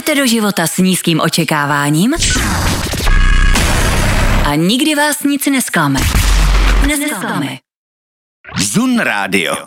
Jdete do života s nízkým očekáváním a nikdy vás nic nesklame. Zun Radio.